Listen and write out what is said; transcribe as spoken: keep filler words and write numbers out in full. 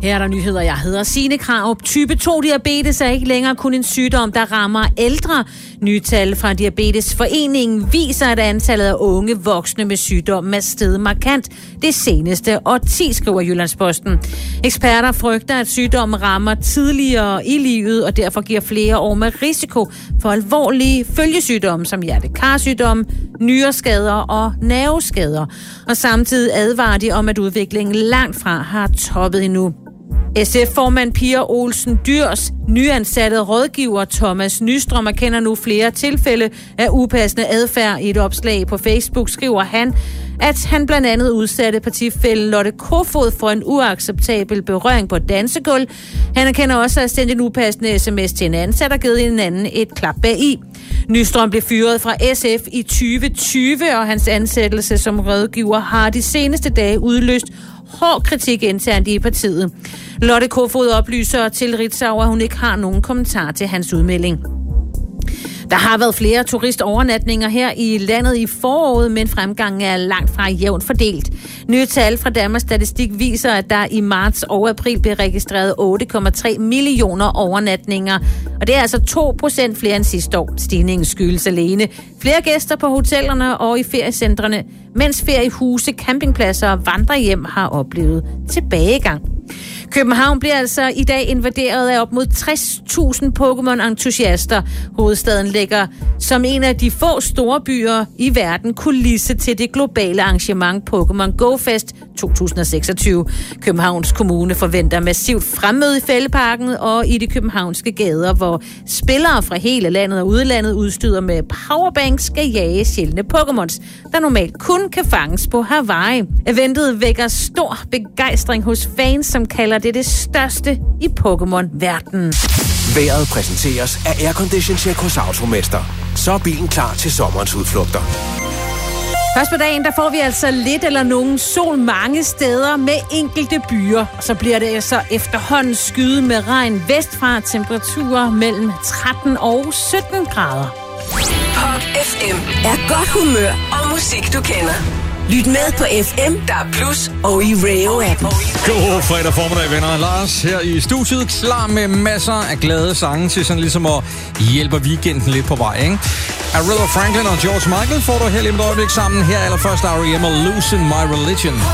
Her er der nyheder. Jeg hedder Signe Krarup. Type to diabetes er ikke længere kun en sygdom, der rammer ældre. Nye tal fra Diabetesforeningen viser, at antallet af unge voksne med sygdommen er steget markant det seneste årti, skriver Jyllandsposten. Eksperter frygter, at sygdommen rammer tidligere i livet, og derfor giver flere år med risiko for alvorlige følgesygdomme som hjertekarsygdomme, nyreskader og nerveskader. Og samtidig advarer de om, at udviklingen langt fra har toppet endnu. S F-formand Pia Olsen Dyrs nyansatte rådgiver Thomas Nystrøm erkender nu flere tilfælde af upassende adfærd. I et opslag på Facebook skriver han, at han blandt andet udsatte partifælle Lotte Kofod for en uacceptabel berøring på dansegulv. Han erkender også at have sendt en upassende sms til en ansat og givet en anden et klap bag i. Nystrøm blev fyret fra S F i tyve tyve, og hans ansættelse som rådgiver har de seneste dage udløst hård kritik internt i partiet. Lotte Kofod oplyser til Ritzau, at hun ikke har nogen kommentar til hans udmelding. Der har været flere turistovernatninger her i landet i foråret, men fremgangen er langt fra jævnt fordelt. Nye tal fra Danmarks Statistik viser, at der i marts og april blev registreret otte komma tre millioner overnatninger. Og det er altså to procent flere end sidste år. Stigningen skyldes alene flere gæster på hotellerne og i feriecentrene, mens feriehuse, campingpladser og vandrehjem har oplevet tilbagegang. København bliver altså i dag invaderet af op mod tres tusind Pokémon-entusiaster. Hovedstaden ligger som en af de få store byer i verden kulisse til det globale arrangement Pokémon Go Fest to tusind og seksogtyve. Københavns Kommune forventer massivt fremmøde i Fælleparken og i de københavnske gader, hvor spillere fra hele landet og udlandet udstyret med powerbanks skal jage sjældne Pokémons, der normalt kun kan fanges på Hawaii. Eventet vækker stor begejstring hos fans, som kalder det det største i Pokémon-verdenen. Vejret præsenteres af Aircondition Check hos Automester. Så er bilen klar til sommerens udflugter. Først på dagen, der får vi altså lidt eller nogen sol mange steder med enkelte byer. Og så bliver det altså efterhånden skyde med regn vestfra, temperaturer mellem tretten og sytten grader. Pop F M er godt humør og musik, du kender. Lyt med på F M, der er plus, og i Rayo-appen. God fredag formiddag, venner. Lars her i studiet, klar med masser af glade sange til sådan ligesom at hjælpe weekenden lidt på vej, ikke? Aretha Franklin og George Michael får du her lige med et øjeblik sammen. Her allerførst R E M og Losing My Religion.